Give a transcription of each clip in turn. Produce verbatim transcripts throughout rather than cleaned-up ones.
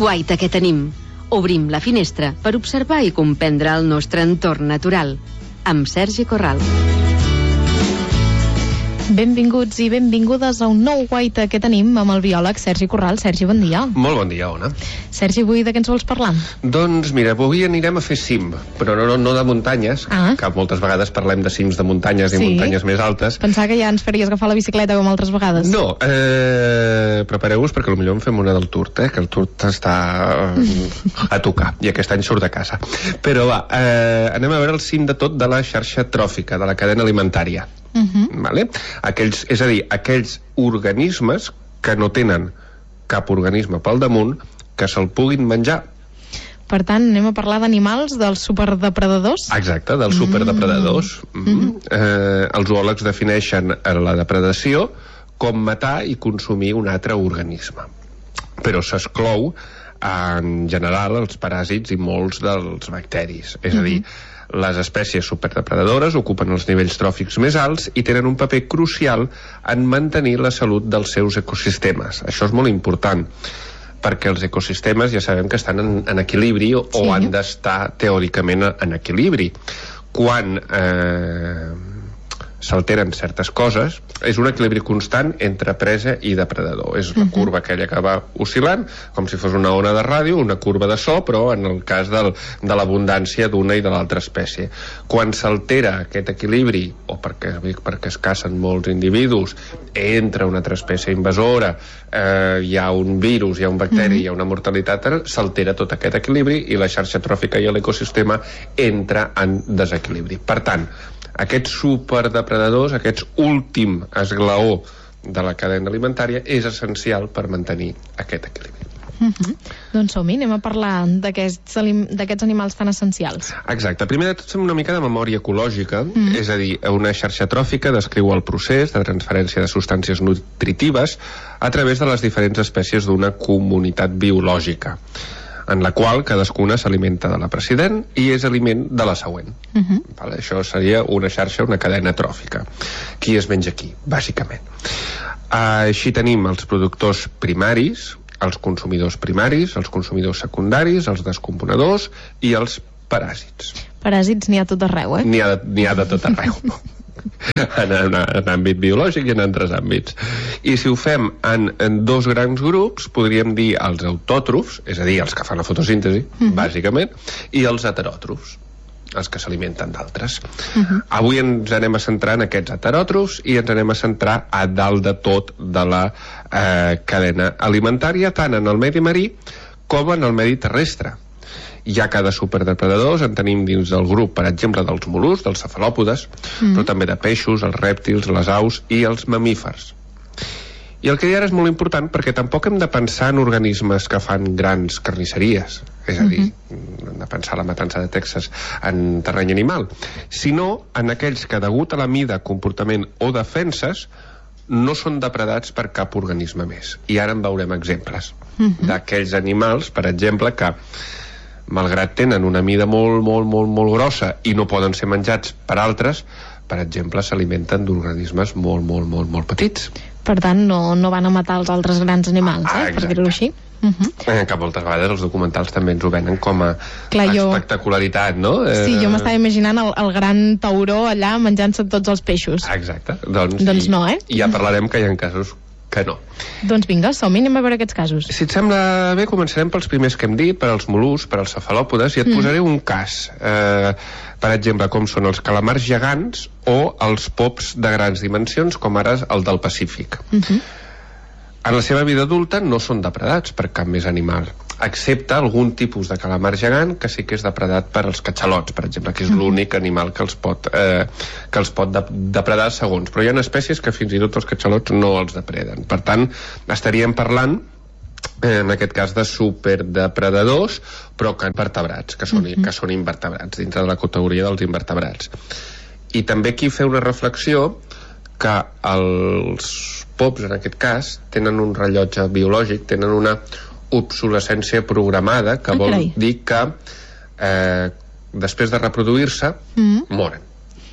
guaita que tenim. Obrim la finestra per observar i comprendre el nostre entorn natural. Amb Sergi Corral. Benvinguts i benvingudes a un nou guaita que tenim amb el biòleg Sergi Corral. Sergi, bon dia. Molt bon dia, Ona. Sergi, avui de què ens vols parlar? Doncs mira, avui anirem a fer cim, però no, no, no de muntanyes, ah. que moltes vegades parlem de cims de muntanyes sí. i muntanyes més altes. Pensava que ja ens faries agafar la bicicleta com altres vegades. No, eh, prepareu-vos perquè potser en fem una del Tourt, eh, que el Tourt està eh, a tocar, i aquest any surt de casa. Però va, eh, anem a veure el cim de tot de la xarxa tròfica, de la cadena alimentària. Uh-huh. Vale? Aquells, és a dir, aquells organismes que no tenen cap organisme pel damunt que se'l puguin menjar. Per tant, anem a parlar d'animals, dels superdepredadors? Exacte, dels superdepredadors. Mm. Mm-hmm. eh, els zoòlegs defineixen la depredació com matar i consumir un altre organisme. Però s'exclou, en general, els paràsits i molts dels bacteris. És a dir, mm-hmm. les espècies superdepredadores ocupen els nivells tròfics més alts i tenen un paper crucial en mantenir la salut dels seus ecosistemes. Això és molt important, perquè els ecosistemes ja sabem que estan en, en equilibri o sí. han d'estar teòricament en equilibri. Quan eh, s'alteren certes coses, és un equilibri constant entre presa i depredador. És la curva aquella que va oscil·lant, com si fos una ona de ràdio, una curva de so, però en el cas del, de l'abundància d'una i de l'altra espècie. Quan s'altera aquest equilibri, o perquè, perquè es cacen molts individus, entra una altra espècie invasora, eh, hi ha un virus, hi ha un bacteri, mm-hmm. hi ha una mortalitat, s'altera tot aquest equilibri i la xarxa tròfica i l'ecosistema entra en desequilibri. Per tant, aquests superdepredadors, aquest últim esglaó de la cadena alimentària, és essencial per mantenir aquest equilibri. Uh-huh. Doncs som-hi, anem a parlar d'aquests d'aquests animals tan essencials. Exacte. Primer de tot fem una mica de memòria ecològica, uh-huh. és a dir, una xarxa tròfica descriu el procés de transferència de substàncies nutritives a través de les diferents espècies d'una comunitat biològica, en la qual cadascuna s'alimenta de la precedent i és aliment de la següent. Uh-huh. Vale? Això seria una xarxa, una cadena tròfica. Qui es menja qui, bàsicament. Uh, així tenim els productors primaris, els consumidors primaris, els consumidors secundaris, els descomponedors i els paràsits. Paràsits n'hi ha tot arreu, eh? N'hi ha, n'hi ha de tot arreu. En, en, en àmbit biològic i en altres àmbits. I si ho fem en, en dos grans grups, podríem dir els autòtrofs, és a dir, els que fan la fotosíntesi, uh-huh. bàsicament, i els heteròtrofs, els que s'alimenten d'altres. Uh-huh. Avui ens anem a centrar en aquests heteròtrofs i ens anem a centrar a dalt de tot de la eh, cadena alimentària, tant en el medi marí com en el medi terrestre. Hi ha cada superdepredadors, en tenim dins del grup, per exemple, dels mol·luscs, dels cefalòpodes, mm. però també de peixos, els rèptils, les aus i els mamífers. I el que hi ha ara és molt important perquè tampoc hem de pensar en organismes que fan grans carnisseries, és a dir, mm-hmm. hem de pensar la matança de Texas en terreny animal, sinó en aquells que, degut a la mida, comportament o defenses, no són depredats per cap organisme més. I ara en veurem exemples mm-hmm. d'aquells animals, per exemple, que malgrat tenen una mida molt, molt, molt, molt grossa i no poden ser menjats per altres, per exemple, s'alimenten d'organismes molt, molt, molt, molt petits. Per tant, no, no van a matar els altres grans animals, eh, ah, per dir-ho així. Uh-huh. Eh, que moltes vegades els documentals també ens ho venen com a Clar, jo... espectacularitat, no? Sí, eh... jo m'estava imaginant el, el gran tauró allà menjant-se tots els peixos. Exacte. Doncs, doncs i, no, eh? I ja parlarem que hi ha casos que no. Doncs vinga, som-hi, anem a veure aquests casos. Si et sembla bé, començarem pels primers que hem dit, per als mol·luscs, per als cefalòpodes, i et mm. posaré un cas. Eh, per exemple, com són els calamars gegants o els pops de grans dimensions, com ara el del Pacífic. Mm-hmm. En la seva vida adulta no són depredats per cap més animal, excepte algun tipus de calamar gegant que sí que és depredat per als catxalots, per exemple, que és l'únic animal que els pot, eh, que els pot depredar segons. Però hi ha espècies que fins i tot els catxalots no els depreden. Per tant, estaríem parlant eh, en aquest cas de superdepredadors, però que vertebrats, que són, que són invertebrats, dintre de la categoria dels invertebrats. I també aquí fer una reflexió que els pops, en aquest cas, tenen un rellotge biològic, tenen una obsolescència programada, que vol okay. dir que eh, després de reproduir-se mm. moren.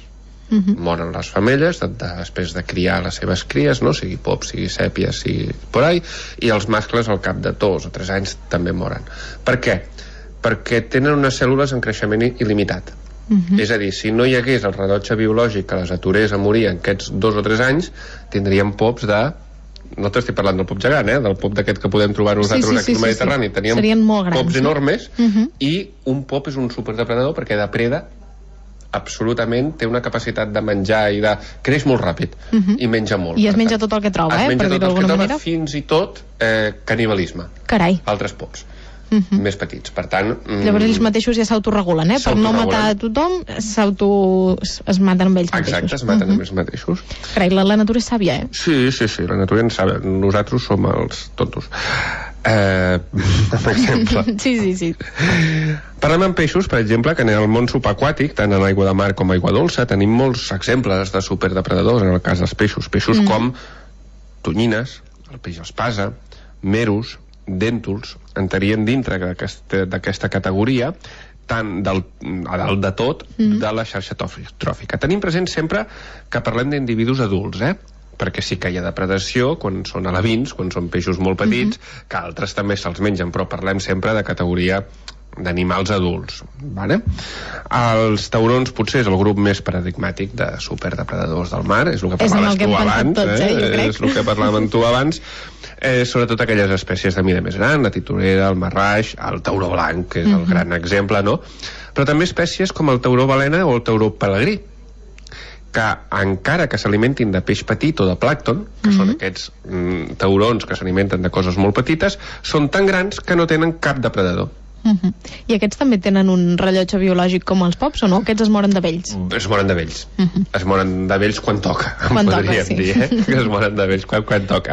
Uh-huh. Moren les femelles de, de, després de criar les seves cries, no? Sigui pop, sigui sèpia, sigui por ahí, i els mascles al cap de dos o tres anys també moren. Per què? Perquè tenen unes cèl·lules en creixement il·limitat. Uh-huh. És a dir, si no hi hagués el rellotge biològic que les aturés a morir en aquests dos o tres anys, tindríem pops de... No t'estic parlant del pop gegant, eh? Del pop d'aquest que podem trobar nosaltres sí, sí, sí, al Mediterrani. Sí, sí. Teníem pops enormes, uh-huh. I un pop és un superdepredador perquè depreda absolutament, té una capacitat de menjar i de... creix molt ràpid, uh-huh. I menja molt. I es menja tot el que troba, eh? Es menja per tot el que troba, manera. Fins i tot eh, canibalisme. Carai. Altres pops. Uh-huh. Més petits, per tant... Mm, llavors ells mateixos ja s'autoregulen, eh? Per no matar a tothom, s'auto... es maten amb ells mateixos. Exacte, es maten uh-huh. amb ells mateixos. Carai, la, la natura és sàvia, eh? Sí, sí, sí, la natura en sàvia. Nosaltres som els tontos. Eh, per exemple. Sí, sí, sí. Parlem amb peixos, per exemple, que en el món subaquàtic, tant en aigua de mar com aigua dolça, tenim molts exemples de superdepredadors, en el cas dels peixos. Peixos mm. com tonyines, el peix espasa, merus, dèntols, entrarien dintre d'aquesta categoria tant del, a dalt de tot mm. de la xarxa tròfica. Tenim present sempre que parlem d'individus adults, eh? Perquè sí que hi ha depredació quan són alevins, quan són peixos molt petits, mm-hmm. que altres també se'ls mengen, però parlem sempre de categoria d'animals adults, vale? Els taurons potser és el grup més paradigmàtic de superdepredadors del mar, és el que parlaves tu abans, tots, eh? Eh? És el que parlàvem tu abans, eh, sobretot aquelles espècies de mida més gran, la titorera, el marraix, el tauró blanc, que és el mm-hmm. gran exemple, no? Però també espècies com el tauró balena o el tauró pelegrí, que encara que s'alimentin de peix petit o de plàncton, que mm-hmm. són aquests mm, taurons que s'alimenten de coses molt petites, són tan grans que no tenen cap depredador. Uh-huh. I aquests també tenen un rellotge biològic com els pops o no? Aquests es moren de vells? Es moren de vells. Uh-huh. Es moren de vells quan toca, quan podríem toca, sí. dir, eh? Que es moren de vells quan, quan toca.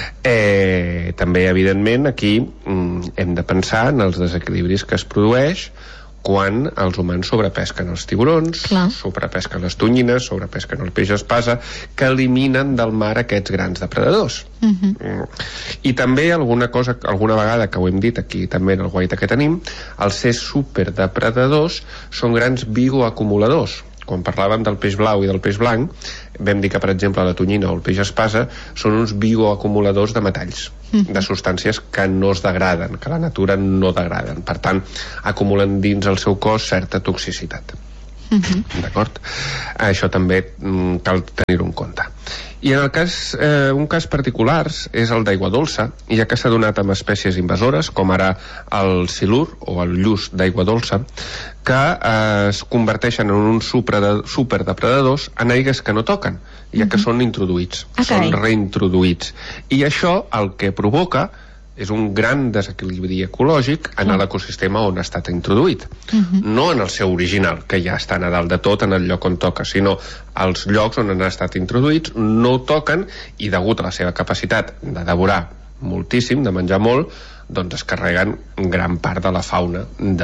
Eh, també, evidentment, aquí mm, hem de pensar en els desequilibris que es produeix quan els humans sobrepesquen els tiburons, Clar. sobrepesquen les tonyines, sobrepesquen el peix espasa, que eliminen del mar aquests grans depredadors. Uh-huh. Mm. I també alguna cosa, alguna vegada que ho hem dit aquí també en el guaita que tenim, els ser superdepredadors són grans bioacumuladors. Quan parlàvem del peix blau i del peix blanc, vam dir que, per exemple, la tonyina o el peix espasa són uns bioacumuladors de metalls, mm. de substàncies que no es degraden, que la natura no degraden. Per tant, acumulen dins el seu cos certa toxicitat. Mm-hmm. D'acord? Això també mm, cal tenir-ho en compte. I en el cas, eh, un cas particular és el d'aigua dolça, ja que s'ha donat amb espècies invasores, com ara el silur o el lluç d'aigua dolça, que eh, es converteixen en uns superdepredadors en aigues que no toquen, ja que mm-hmm. són introduïts, ah, són reintroduïts. I això el que provoca és un gran desequilibri ecològic en mm. l'ecosistema on ha estat introduït. Mm-hmm. No en el seu original, que ja estan a dalt de tot en el lloc on toca, sinó els llocs on han estat introduïts no toquen i degut a la seva capacitat de devorar moltíssim, de menjar molt, doncs es carreguen gran part de la fauna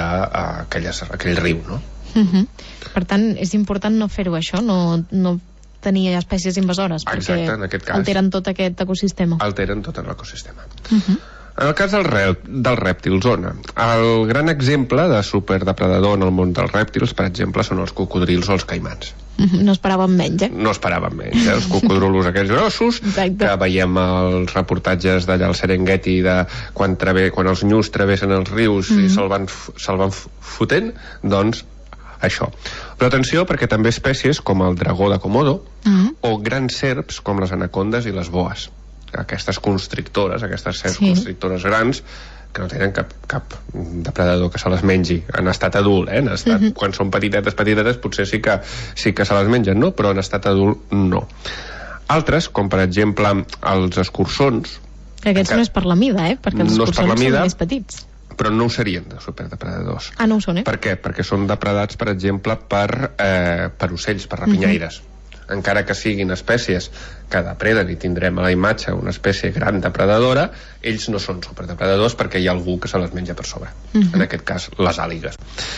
d'aquell riu, no? Mm-hmm. Per tant, és important no fer-ho això, no, no tenir espècies invasores, perquè Exacte, en aquest cas, alteren tot aquest ecosistema. Alteren tot l'ecosistema. Uh-huh. En el cas del, rep, del rèptil zona, el gran exemple de superdepredador en el món dels rèptils, per exemple, són els cocodrils o els caimans. Uh-huh. No esperàvem menys, eh? No esperàvem menys, eh? Els cocodrilos aquells grossos, Exacte. Que veiem els reportatges d'allà al Serengeti de quan, trave, quan els nyus travessen els rius uh-huh. i se'l van, se van fotent, doncs això. Però atenció, perquè també espècies com el dragó de Komodo uh-huh. o grans serps com les anacondes i les boes, aquestes constrictores, aquestes serps sí. constrictores grans que no tenen cap, cap depredador que se les mengi en estat adult, eh? En estat, uh-huh. quan són petitetes, petitetes, potser sí que, sí que se les mengen, no? Però en estat adult, no. Altres, com per exemple els escurçons... Aquests que no és per la mida, eh? Perquè els no escurçons són més petits. Però no ho serien de superdepredadors. Ah, no ho són, eh? Per què? Perquè són depredats, per exemple, per, eh, per ocells, per rapinyaires. Uh-huh. Encara que siguin espècies que depreden i tindrem a la imatge una espècie gran depredadora, ells no són superdepredadors perquè hi ha algú que se les menja per sobre. Uh-huh. En aquest cas, les àligues.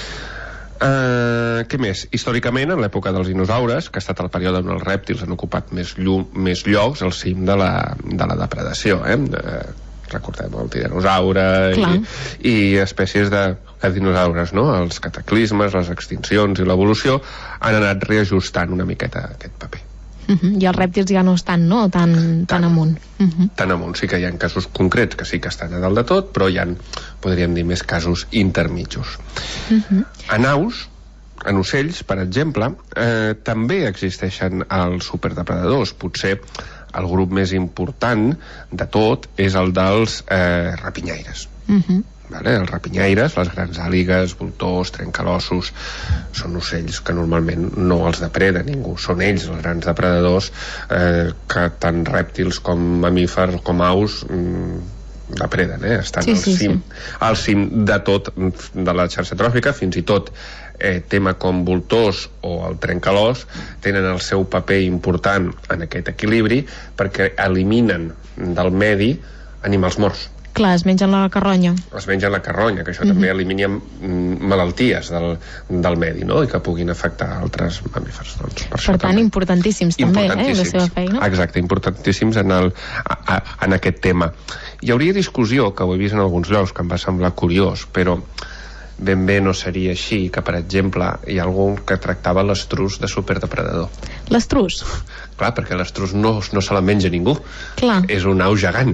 Uh, què més? Històricament, en l'època dels dinosaures, que ha estat el període on els rèptils han ocupat més, llum, més llocs al cim de la, de la depredació, eh? Uh, recordem el tiranosaure i, i espècies de, de dinosaures, no? Els cataclismes, les extincions i l'evolució han anat reajustant una miqueta aquest paper. Uh-huh. I els rèptils ja no estan, no?, tan, tan, tan amunt. Uh-huh. Tan amunt. Sí que hi ha casos concrets que sí que estan a dalt de tot, però hi ha, podríem dir, més casos intermitjos. Uh-huh. En aus, en ocells, per exemple, eh, també existeixen els superdepredadors. Potser el grup més important de tot és el dels eh, rapinyaires. Uh-huh. Vale? Els rapinyaires, les grans àligues, voltors, trencalossos, són ocells que normalment no els depreda ningú. Són ells els grans depredadors eh, que tant rèptils com mamífers com aus mm, depreden, eh? Estan sí, al, sí, cim, sí. al cim de tot de la xarxa tròfica. Fins i tot eh, tema com voltors o el trencalós tenen el seu paper important en aquest equilibri perquè eliminen del medi animals morts. Clar, es mengen la carronya. Es mengen la carronya, que això mm-hmm. també elimina malalties del, del medi, no?, i que puguin afectar altres mamífers. Doncs, per per tant, també. importantíssims també, eh, la seva feina. Exacte, importantíssims en, el, a, a, en aquest tema. Hi hauria discussió, que ho he vist en alguns llocs, que em va semblar curiós, però ben bé no seria així, que per exemple hi ha algú que tractava l'estrus de superdepredador. L'estrus? Clar, perquè l'estrus no, no se la menja ningú. Clar. És un au gegant.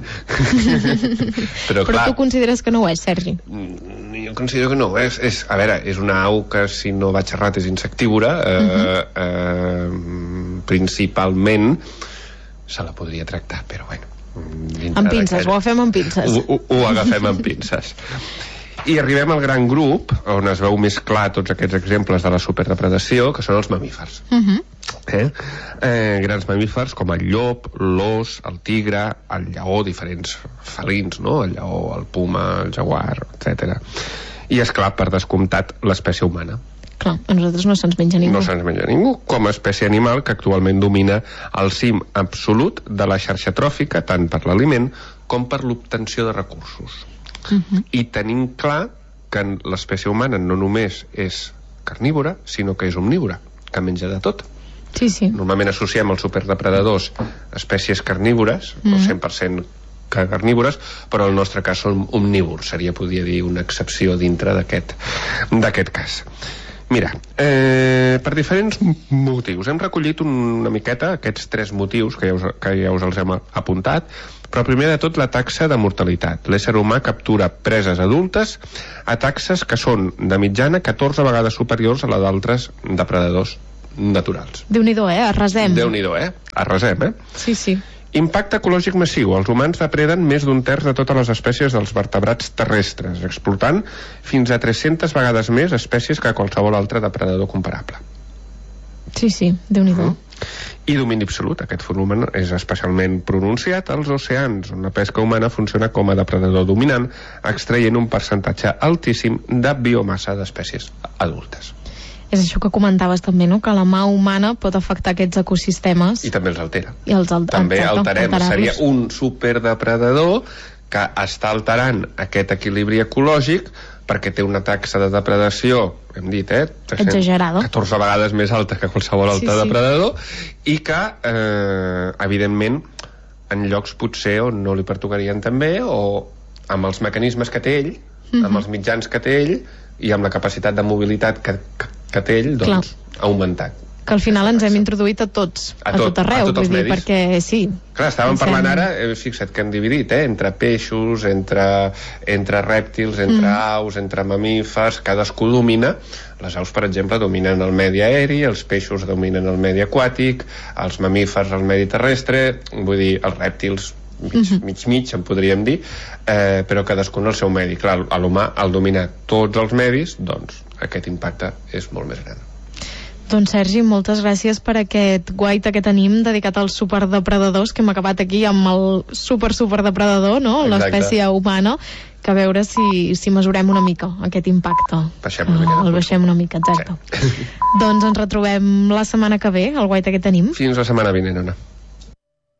Però, Però clar, tu consideres que no ho és, Sergi? Jo considero que no ho és. és. A veure, és una au que, si no vaig errat, és insectívora. Eh, uh-huh. eh, principalment se la podria tractar, però bueno. Amb pinces, ho agafem amb pinces. Ho, ho, ho agafem amb pinces. I arribem al gran grup, on es veu més clar tots aquests exemples de la superdepredació, que són els mamífers. Uh-huh. eh? Eh, grans mamífers com el llop, l'ós, el tigre, el lleó, diferents felins, no? El lleó, el puma, el jaguar, etcètera. I, és clar, per descomptat, l'espècie humana. Clar, a nosaltres no se'ns menja ningú. No se'ns menja ningú, com a espècie animal que actualment domina el cim absolut de la xarxa tròfica, tant per l'aliment com per l'obtenció de recursos. Uh-huh. I tenim clar que l'espècie humana no només és carnívora, sinó que és omnívora, que menja de tot. Sí, sí. Normalment associem els superdepredadors espècies carnívores, uh-huh. o cent per cent carnívores, però en el nostre cas són omnívors. Seria, podria dir, una excepció dintre d'aquest d'aquest cas. Mira, eh, per diferents motius. Hem recollit una miqueta aquests tres motius que ja us, que ja us els hem apuntat, però primer de tot la taxa de mortalitat. L'ésser humà captura preses adultes a taxes que són de mitjana catorze vegades superiors a la d'altres depredadors naturals. Déu-n'hi-do, eh? Arrasem. Déu-n'hi-do, eh? Arrasem, eh? Sí, sí. Impacte ecològic massiu. Els humans depreden més d'un terç de totes les espècies dels vertebrats terrestres, explotant fins a tres-centes vegades més espècies que qualsevol altre depredador comparable. Sí, sí, Déu-n'hi-do. Mm. I domini absolut. Aquest fenomen és especialment pronunciat als oceans, on la pesca humana funciona com a depredador dominant, extraient un percentatge altíssim de biomassa d'espècies adultes. És això que comentaves també, no?, que la mà humana pot afectar aquests ecosistemes. I també els altera. I els al també alterem. Seria un superdepredador que està alterant aquest equilibri ecològic perquè té una taxa de depredació, hem dit, eh? Exagerada. catorze vegades més alta que qualsevol altre sí, sí. depredador, i que, eh, evidentment, en llocs potser on no li pertocarien també, o amb els mecanismes que té ell, mm-hmm. amb els mitjans que té ell, i amb la capacitat de mobilitat que, que, que té ell, doncs, Clar. ha augmentat. Que al final ens hem introduït a tots, a, tot, a tot arreu, a tots vull dir, perquè sí. Clar, estàvem parlant ara, eh, fixa't que han dividit, eh, entre peixos, entre, entre rèptils, entre mm. aus, entre mamífers, cadascú domina. Les aus, per exemple, dominen el medi aeri, els peixos dominen el medi aquàtic, els mamífers el medi terrestre, vull dir, els rèptils mig, mm-hmm. mig, mig, en podríem dir, eh, però cadascú en el seu medi. Clar, a l'humà, al dominar tots els medis, doncs aquest impacte és molt més gran. Doncs Sergi, moltes gràcies per aquest guaita que tenim dedicat als superdepredadors, que hem acabat aquí amb el super superdepredador, no?, l'espècie humana, que a veure si, si mesurem una mica aquest impacte. Baixem una mica. Uh, el baixem una mica, exacte. Sí. Doncs ens retrobem la setmana que ve, el guaita que tenim. Fins la setmana vinent, Anna.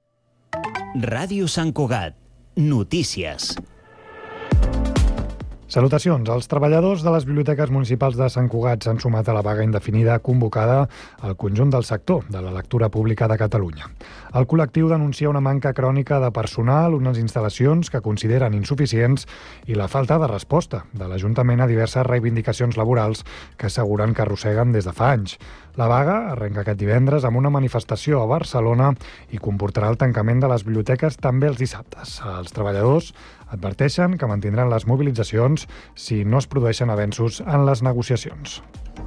Ràdio Sant Cugat. Notícies. Salutacions. Els treballadors de les biblioteques municipals de Sant Cugat s'han sumat a la vaga indefinida convocada al conjunt del sector de la lectura pública de Catalunya. El col·lectiu denuncia una manca crònica de personal, unes instal·lacions que consideren insuficients i la falta de resposta de l'Ajuntament a diverses reivindicacions laborals que asseguren que arrosseguen des de fa anys. La vaga arrenca aquest divendres amb una manifestació a Barcelona i comportarà el tancament de les biblioteques també els dissabtes. Els treballadors adverteixen que mantindran les mobilitzacions si no es produeixen avenços en les negociacions.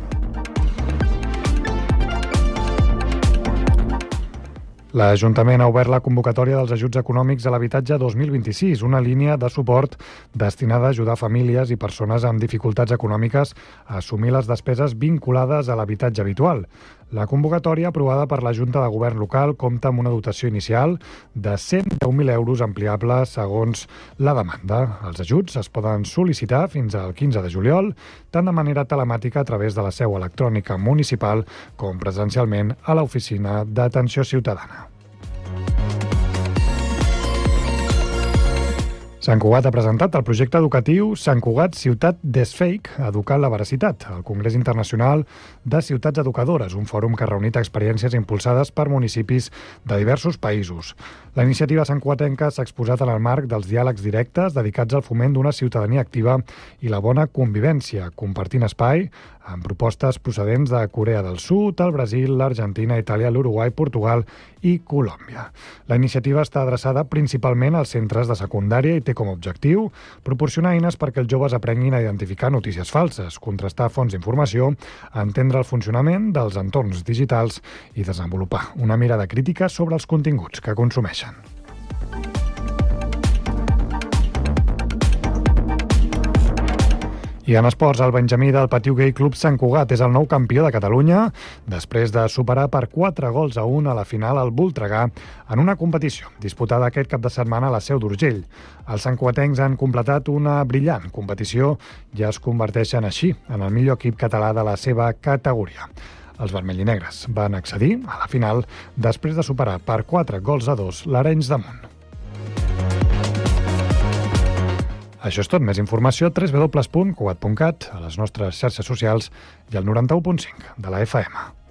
L'Ajuntament ha obert la convocatòria dels ajuts econòmics a l'habitatge dos mil vint-i-sis, una línia de suport destinada a ajudar famílies i persones amb dificultats econòmiques a assumir les despeses vinculades a l'habitatge habitual. La convocatòria aprovada per la Junta de Govern local compta amb una dotació inicial de cent deu mil euros ampliables segons la demanda. Els ajuts es poden sol·licitar fins al quinze de juliol, tant de manera telemàtica a través de la seu electrònica municipal com presencialment a l'oficina d'atenció ciutadana. Sant Cugat ha presentat el projecte educatiu Sant Cugat Ciutat Desfake, Educant la Veracitat, al Congrés Internacional de Ciutats Educadores, un fòrum que ha reunit experiències impulsades per municipis de diversos països. La iniciativa santcugatenca s'ha exposat en el marc dels diàlegs directes dedicats al foment d'una ciutadania activa i la bona convivència, compartint espai amb propostes procedents de Corea del Sud, el Brasil, l'Argentina, Itàlia, l'Uruguai, Portugal i Colòmbia. La iniciativa està adreçada principalment als centres de secundària i té com a objectiu proporcionar eines perquè els joves aprenguin a identificar notícies falses, contrastar fonts d'informació, entendre el funcionament dels entorns digitals i desenvolupar una mirada crítica sobre els continguts que consumeixen. I en esports, el Benjamí del Patiu Gai Club Sant Cugat és el nou campió de Catalunya després de superar per quatre gols a un a la final al Voltregà en una competició disputada aquest cap de setmana a la Seu d'Urgell. Els santcugatencs han completat una brillant competició i es converteixen així en el millor equip català de la seva categoria. Els vermellinegres van accedir a la final després de superar per quatre gols a dos l'Arenys de Munt. Això és tot. Més informació a w w w punt cugat punt cat, a les nostres xarxes socials i al noranta-u punt cinc de la F M.